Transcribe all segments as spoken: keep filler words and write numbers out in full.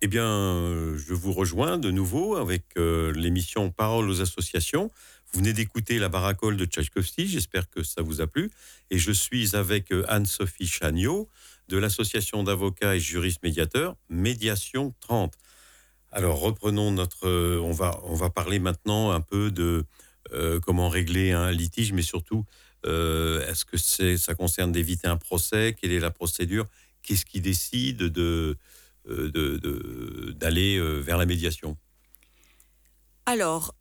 Eh bien, euh, je vous rejoins de nouveau avec euh, l'émission Parole aux associations. Vous venez d'écouter La Baracole de Tchaïkovski, j'espère que ça vous a plu. Et je suis avec euh, Anne-Sophie Chagnot de l'association d'avocats et juristes médiateurs Médiation trente. Alors, reprenons notre... euh, on va, on va parler maintenant un peu de euh, comment régler un litige, mais surtout, euh, est-ce que c'est, ça concerne d'éviter un procès? Quelle est la procédure? Qu'est-ce qui décide de... euh, de, de- d'aller euh, vers la médiation. Alors,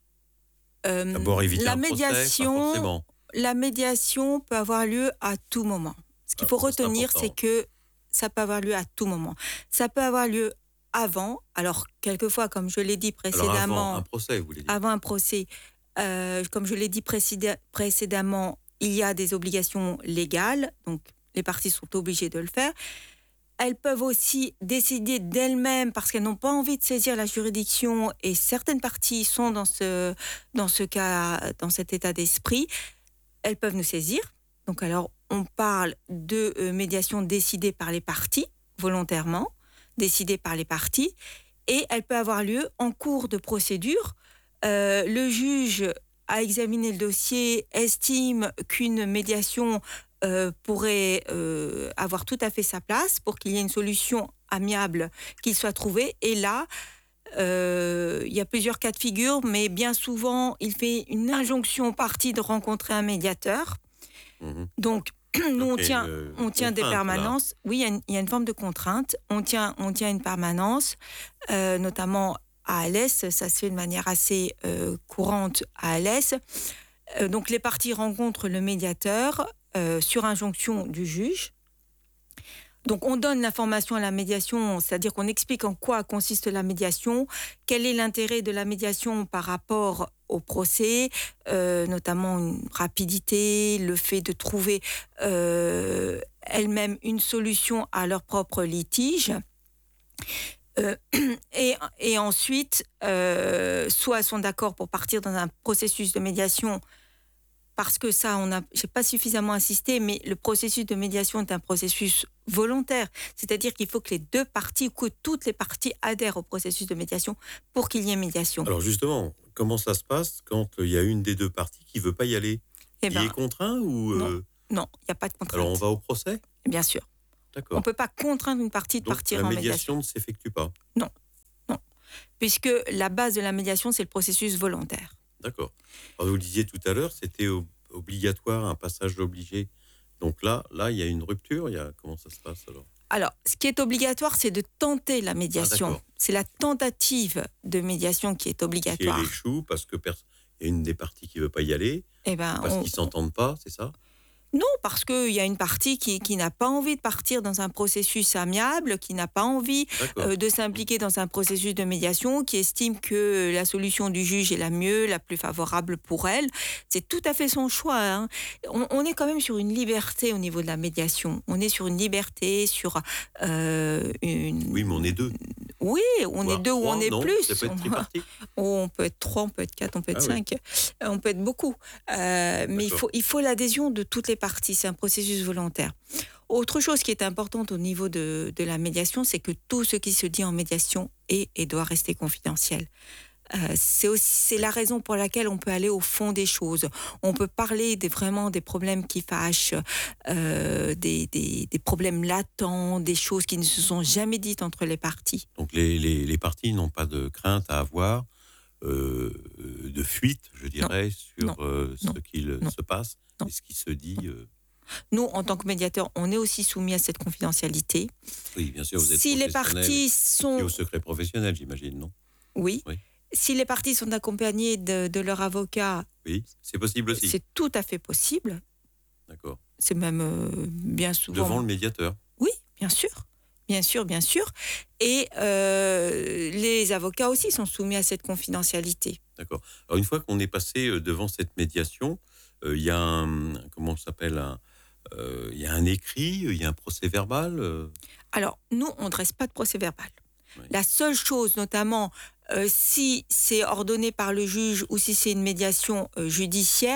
euh, D'abord éviter la un procès, pas médiation, forcément. la médiation peut avoir lieu à tout moment. Ce qu'il Ah, faut ça, c'est retenir, c'est important. que ça peut avoir lieu à tout moment. Ça peut avoir lieu avant. Alors, quelquefois, comme je l'ai dit Alors avant un précédemment, procès, vous voulez dire. avant un procès, euh, comme je l'ai dit précédé- précédemment, il y a des obligations légales, donc les parties sont obligées de le faire. Elles peuvent aussi décider d'elles-mêmes parce qu'elles n'ont pas envie de saisir la juridiction, et certaines parties sont dans ce, dans ce cas, dans cet état d'esprit. Elles peuvent nous saisir. Donc alors, on parle de euh, médiation décidée par les parties, volontairement, décidée par les parties, et elle peut avoir lieu en cours de procédure. Euh, le juge a examiné le dossier, estime qu'une médiation euh, pourrait euh, avoir tout à fait sa place pour qu'il y ait une solution amiable qui soit trouvée. Et là, euh, il y a plusieurs cas de figure, mais bien souvent, il fait une injonction aux parties de rencontrer un médiateur. Mhm. Donc, nous, Donc, on il y a tient, une, on une tient des contrainte, là. permanences. Oui, il y, a une, il y a une forme de contrainte. On tient, on tient une permanence, euh, notamment à Alès. Ça se fait de manière assez euh, courante à Alès. Euh, donc, les parties rencontrent le médiateur euh, sur injonction du juge. Donc, on donne l'information à la médiation, c'est-à-dire qu'on explique en quoi consiste la médiation, quel est l'intérêt de la médiation par rapport au procès, euh, notamment une rapidité, le fait de trouver euh, elle-même une solution à leur propre litige. Euh, et, et ensuite, euh, soit elles sont d'accord pour partir dans un processus de médiation, parce que ça, on a, j'ai pas suffisamment insisté, mais le processus de médiation est un processus volontaire. C'est-à-dire qu'il faut que les deux parties, que toutes les parties adhèrent au processus de médiation pour qu'il y ait médiation. Alors justement, comment ça se passe quand il y a une des deux parties qui veut pas y aller? Eh Il ben, est contraint ou non, euh, non, il n'y a pas de contrainte. alors on va au procès? Bien sûr. On D'accord. ne peut pas contraindre une partie de Donc partir la en médiation médiation. ne s'effectue pas. Non, non. Puisque la base de la médiation, c'est le processus volontaire. D'accord. Alors, vous le disiez tout à l'heure, c'était ob- obligatoire, un passage obligé. Donc là, là, il y a une rupture. Il y a comment ça se passe alors? Alors, ce qui est obligatoire, c'est de tenter la médiation. Ah, d'accord. C'est la tentative de médiation qui est Si obligatoire. elle échoue parce que pers- il y a une des parties qui veut pas y aller, Eh ben, parce on- qu'ils s'entendent pas, c'est ça? Non, parce qu'il y a une partie qui, qui n'a pas envie de partir dans un processus amiable, qui n'a pas envie D'accord. euh, de s'impliquer dans un processus de médiation, qui estime que la solution du juge est la mieux, la plus favorable pour elle. C'est tout à fait son choix. Hein. On, on est quand même sur une liberté au niveau de la médiation. On est sur une liberté, sur euh, une... Oui, mais on est deux. Oui, on Voire est deux ou trois, on est non, plus. ça peut être On- tripartite. Oh, on peut être trois, on peut être quatre, on peut être Ah oui. cinq, euh, on peut être beaucoup. Euh, mais il D'accord. faut, il faut l'adhésion de toutes les parties. C'est un processus volontaire. Autre chose qui est importante au niveau de, de la médiation, c'est que tout ce qui se dit en médiation est et doit rester confidentiel. Euh, c'est aussi c'est la raison pour laquelle on peut aller au fond des choses. On peut parler des, vraiment des problèmes qui fâchent, euh, des, des, des problèmes latents, des choses qui ne se sont jamais dites entre les parties. Donc les, les, les parties n'ont pas de crainte à avoir, euh, de fuite, je dirais, sur Non. euh, ce Non. qu'il Non. se passe Non. et ce qui se dit. euh, Nous, en tant que médiateurs, on est aussi soumis à cette confidentialité. Oui, bien sûr, vous êtes Si les professionnel parties et sont... au secret professionnel, j'imagine, non? Oui. Oui. Si les parties sont accompagnées de, de leur avocat, Oui, c'est possible aussi. c'est tout à fait possible. D'accord. C'est même euh, bien souvent... Devant le médiateur. Oui, bien sûr. Bien sûr, bien sûr. Et euh, les avocats aussi sont soumis à cette confidentialité. D'accord. Alors une fois qu'on est passé euh, devant cette médiation, euh, il y a un, comment ça s'appelle, un, euh, il y a un écrit, il y a un procès verbal. euh, Alors, nous, on ne dresse pas de procès verbal. Oui. La seule chose, notamment, euh, si c'est ordonné par le juge ou si c'est une médiation euh, judiciaire,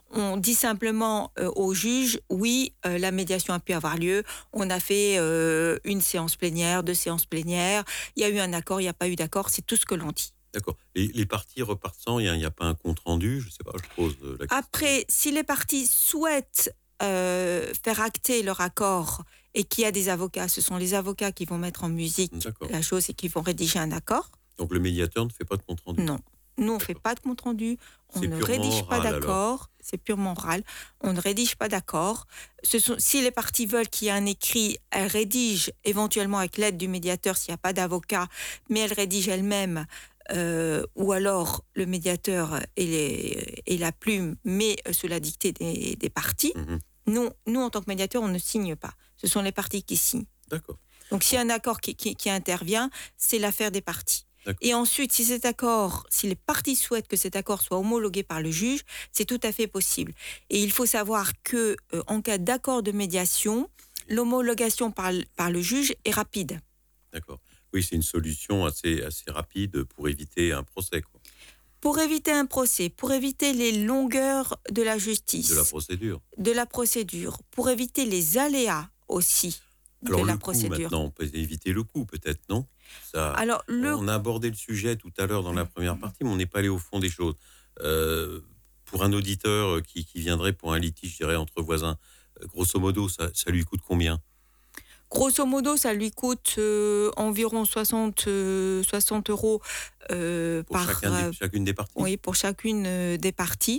On dit simplement euh, au juge, oui, euh, la médiation a pu avoir lieu, on a fait euh, une séance plénière, deux séances plénières, il y a eu un accord, il n'y a pas eu d'accord, c'est tout ce que l'on dit. D'accord. Les, les parties repartent sans, il n'y a, il y a pas un compte-rendu, je ne sais pas, je pose euh, la question. Après, si les parties souhaitent euh, faire acter leur accord et qu'il y a des avocats, ce sont les avocats qui vont mettre en musique D'accord. la chose et qui vont rédiger un accord. Donc le médiateur ne fait pas de compte-rendu. Non. Nous, on ne D'accord. fait pas de compte-rendu, on C'est ne purement rédige pas oral, d'accord, c'est purement oral, on ne rédige pas d'accord. Ce sont, si les parties veulent qu'il y ait un écrit, elles rédigent éventuellement avec l'aide du médiateur s'il n'y a pas d'avocat, mais elles rédigent elles-mêmes, euh, ou alors le médiateur et, les, et la plume, mais sous la dictée des, des parties. Mhm. Nous, nous, en tant que médiateur, on ne signe pas. Ce sont les parties qui signent. D'accord. Donc, s'il y a un accord qui, qui, qui intervient, c'est l'affaire des parties. D'accord. Et ensuite, si cet accord, si les parties souhaitent que cet accord soit homologué par le juge, c'est tout à fait possible. Et il faut savoir que, euh, en cas d'accord de médiation, l'homologation par, par le juge est rapide. D'accord. Oui, c'est une solution assez, assez rapide pour éviter un procès, quoi. Pour éviter un procès, pour éviter les longueurs de la justice, De la procédure. de la procédure, pour éviter les aléas aussi de Alors la le coût procédure. maintenant, on peut éviter le coût peut-être, non? Ça, Alors, le... On a abordé le sujet tout à l'heure dans la première partie, mais on n'est pas allé au fond des choses. Euh, pour un auditeur qui, qui viendrait pour un litige, je dirais, entre voisins, euh, grosso modo, ça, ça lui coûte combien? Grosso modo, ça lui coûte euh, environ soixante, euh, soixante euros euh, Pour par... chacun euh, des, chacune des parties? Oui, pour chacune euh, des parties.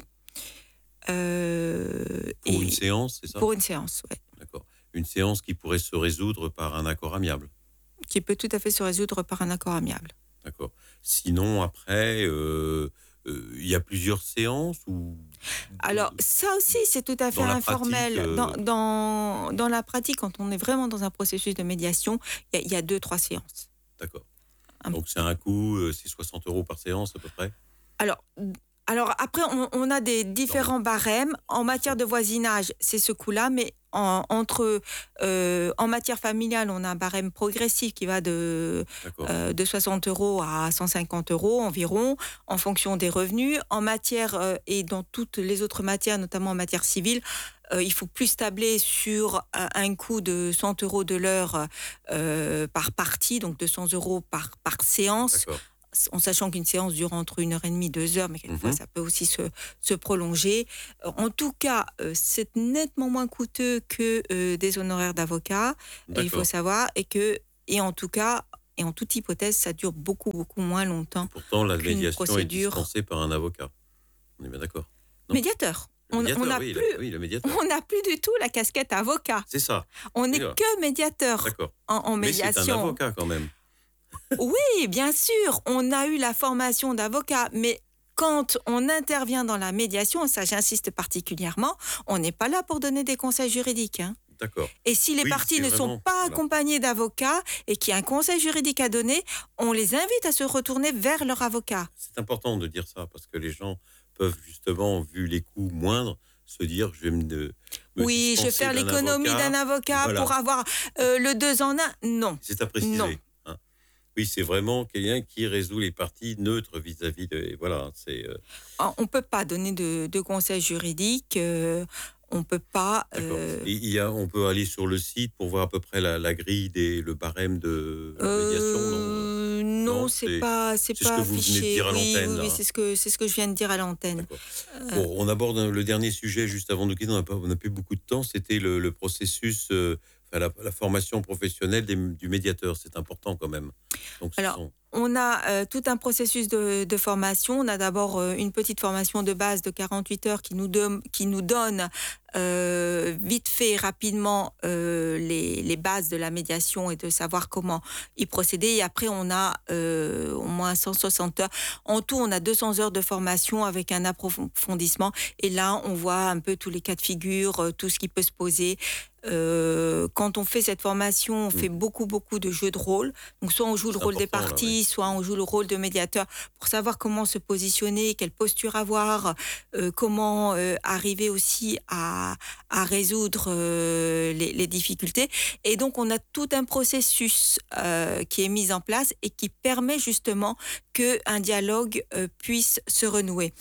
Euh, Pour et une séance, c'est ça? Pour une séance, oui. D'accord. Une séance qui pourrait se résoudre par un accord amiable. Qui peut tout à fait se résoudre par un accord amiable. D'accord. Sinon, après, euh, euh, il y a plusieurs séances ou... Alors, ça aussi, c'est tout à fait Dans la informel. pratique, euh, Dans, dans, dans la pratique, quand on est vraiment dans un processus de médiation, il y, a- il y a deux, trois séances. D'accord. Un- Donc, c'est un coût, euh, c'est soixante euros par séance à peu près? Alors, alors après, on, on a des différents barèmes. En matière de voisinage, c'est ce coût-là, mais en, entre, euh, en matière familiale, on a un barème progressif qui va de, D'accord. euh, de soixante euros à cent cinquante euros environ, en fonction des revenus. En matière, euh, et dans toutes les autres matières, notamment en matière civile, euh, il faut plus tabler sur un, un coût de cent euros de l'heure euh, par partie, donc deux cents euros par, par séance. D'accord. En sachant qu'une séance dure entre une heure et demie, deux heures, mais quelquefois Mhm. ça peut aussi se, se prolonger. Euh, En tout cas, euh, c'est nettement moins coûteux que euh, des honoraires d'avocat, euh, il faut D'accord. savoir, et que, et en tout cas, et en toute hypothèse, ça dure beaucoup, beaucoup moins longtemps. Pourtant, la qu'une médiation est procédure. dispensée par un avocat. On est bien d'accord. Non. Médiateur. Le On médiateur, on n'a oui, plus, le, oui, le médiateur. on n'a plus du tout la casquette avocat. C'est ça. On n'est D'accord. que médiateur D'accord. en, en Mais c'est médiation. un avocat quand même. Oui, bien sûr, on a eu la formation d'avocat, mais quand on intervient dans la médiation, ça j'insiste particulièrement, on n'est pas là pour donner des conseils juridiques, hein. D'accord. Et si les Oui, parties c'est ne vraiment- sont pas voilà. accompagnées d'avocats et qu'il y a un conseil juridique à donner, on les invite à se retourner vers leur avocat. C'est important de dire ça parce que les gens peuvent justement, vu les coûts moindres, se dire je vais me, me Oui, je vais dispenser faire d'un l'économie avocat. d'un avocat Voilà. pour avoir euh, le deux en un. Non. C'est à préciser. Non. Hein. Oui, c'est vraiment quelqu'un qui résout les parties neutres vis-à-vis de. et Voilà, c'est. euh, On ne peut pas donner de, de conseils juridiques. euh, on ne peut pas. D'accord. euh, Et il y a, on peut aller sur le site pour voir à peu près la, la grille des, le barème de médiation. non Euh, non, Non, c'est c'est- pas, c'est c'est ce pas que vous venez de affiché. dire à oui, l'antenne, oui, là. oui, c'est ce que c'est ce que je viens de dire à l'antenne. D'accord. Euh, Bon, on aborde le dernier sujet juste avant de quitter. On n'a pas, on n'a plus beaucoup de temps. C'était le, le processus, euh, enfin, la, la formation professionnelle des- du médiateur. C'est important quand même. Donc, ce Alors, sont- On a euh, tout un processus de, de formation. On a d'abord euh, une petite formation de base de quarante-huit heures qui nous, donne- qui nous donne euh, vite fait, rapidement, euh, les, les bases de la médiation et de savoir comment y procéder. Et après, on a euh, au moins cent soixante heures. En tout, on a deux cents heures de formation avec un approfondissement. Et là, on voit un peu tous les cas de figure, euh, tout ce qui peut se poser. Euh, quand on fait cette formation, on fait beaucoup, beaucoup de jeux de rôle. Donc, soit on joue le C'est rôle des important, là, parties, oui. soit on joue le rôle de médiateur pour savoir comment se positionner, quelle posture avoir, euh, comment euh, arriver aussi à, à résoudre euh, les, les difficultés. Et donc, on a tout un processus euh, qui est mis en place et qui permet justement qu'un dialogue euh, puisse se renouer.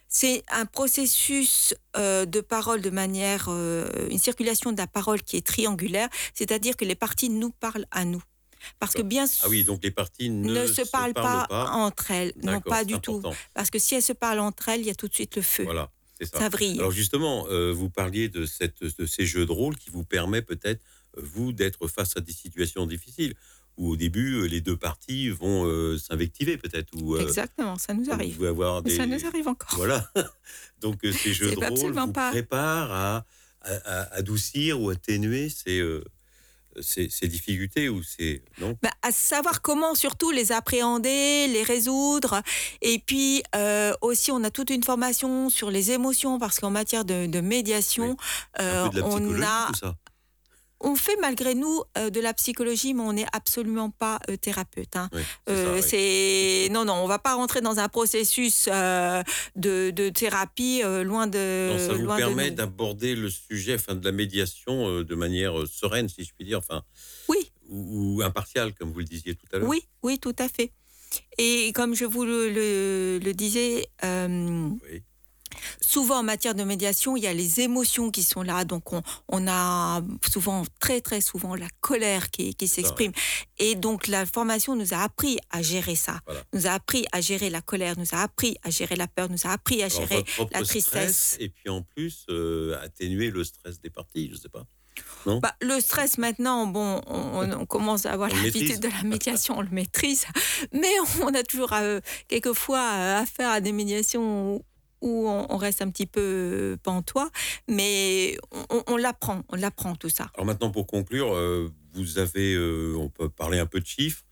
C'est un processus euh, de parole de manière, euh, une circulation de la parole qui est triangulaire, c'est-à-dire que les parties nous parlent à nous. Parce que bien Ah oui, donc les parties ne, ne se se parlent parlent pas, pas. entre elles, non D'accord, pas c'est du tout. important. Parce que si elles se parlent entre elles, il y a tout de suite le feu. Voilà, c'est ça. Ça vrille. Alors justement, euh, vous parliez de, cette, de ces jeux de rôle qui vous permet peut-être, euh, vous, d'être face à des situations difficiles, où au début, euh, les deux parties vont euh, s'invectiver peut-être. Ou, euh, Exactement, ça nous vous arrive. pouvez avoir Mais des... ça nous arrive encore. Voilà. Donc euh, ces jeux C'est de rôle absolument vous pas. préparent à, à- à adoucir ou atténuer ces, euh, ces, ces difficultés ou ces... Non. Bah, à savoir comment surtout les appréhender, les résoudre. Et puis euh, aussi, on a toute une formation sur les émotions parce qu'en matière de, de médiation, Un euh, peu de la on psychologie, a, tout ça. on fait malgré nous euh, de la psychologie, mais on n'est absolument pas euh, thérapeute. Hein. Oui, c'est Euh, ça, oui. c'est non, non, on va pas rentrer dans un processus euh, de, de thérapie euh, loin de Non, ça vous loin de permet nous. d'aborder le sujet, enfin, de la médiation euh, de manière euh, sereine, si je puis dire, enfin, Oui, ou, ou impartiale, comme vous le disiez tout à l'heure. oui, oui, tout à fait. Et comme je vous le, le- le disais, euh, Oui. souvent en matière de médiation, il y a les émotions qui sont là. Donc on, on a souvent, très très souvent, la colère qui, qui C'est ça, s'exprime. Et donc la formation nous a appris à gérer ça. Voilà. Nous a appris à gérer la colère, nous a appris à gérer la peur, nous a appris à Alors, gérer votre propre la stress, tristesse. et puis en plus, euh, atténuer le stress des parties, je sais pas. Non. Bah, le stress maintenant, bon, on, on commence à avoir On le l'habitude maîtrise. de la médiation, on le maîtrise, mais on a toujours euh, quelquefois euh, affaire à des médiations où, où on, on reste un petit peu pantois, mais on, on l'apprend, on l'apprend tout ça. Alors maintenant, pour conclure, euh, vous avez, euh, on peut parler un peu de chiffres.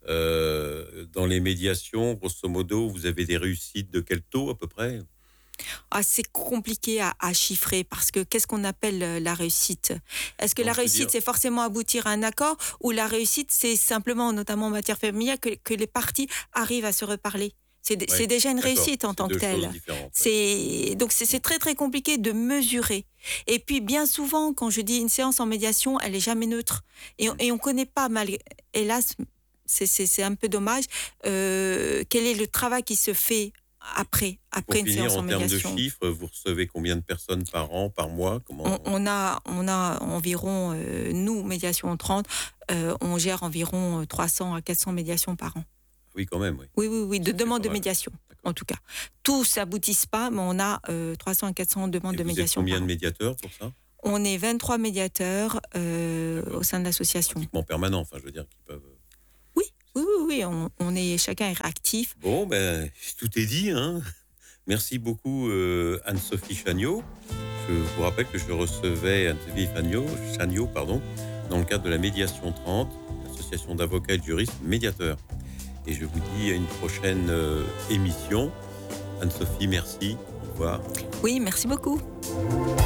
Euh, dans les médiations, grosso modo, vous avez des réussites de quel taux à peu près? Ah, c'est compliqué à, à chiffrer parce que qu'est-ce qu'on appelle euh, la réussite? Est-ce que Non, la je veux réussite, dire- c'est forcément aboutir à un accord ou la réussite, c'est simplement, notamment en matière familiale, que, que les parties arrivent à se reparler? C'est d- Ouais, c'est déjà une d'accord, réussite en c'est tant que deux choses telle. différentes. C'est donc c'est c'est très très compliqué de mesurer. Et puis bien souvent, quand je dis une séance en médiation, elle est jamais neutre. Et, on- et on connaît pas mal, hélas, c'est c'est c'est un peu dommage. euh, quel est le travail qui se fait après Pour après une finir, séance en en termes de médiation? chiffres, vous recevez combien de personnes par an, par mois? Comment... On, on a, on a environ, euh, nous, Médiation trente, euh, on gère environ trois cents à quatre cents médiations par an. Oui, quand même, oui. Oui, oui, oui, de Ça fait demandes pas de mal. médiation, D'accord. en tout cas. Tous s'aboutissent pas, mais on a euh, trois cents à quatre cents demandes Et de vous êtes médiation combien par de an. médiateurs pour ça? On est vingt-trois médiateurs euh, D'accord. au sein de l'association. Pratiquement permanent, enfin, je veux dire, qui peuvent... Oui, oui, oui, oui, on, on est, chacun est actif. Bon, ben, tout est dit, hein. Merci beaucoup, euh, Anne-Sophie Chagnaud. Je vous rappelle que je recevais Anne-Sophie Chagnaud, Chagnaud, pardon, dans le cadre de la Médiation trente, l'association d'avocats et de juristes médiateurs. Et je vous dis à une prochaine euh, émission. Anne-Sophie, merci. Au revoir. Oui, merci beaucoup.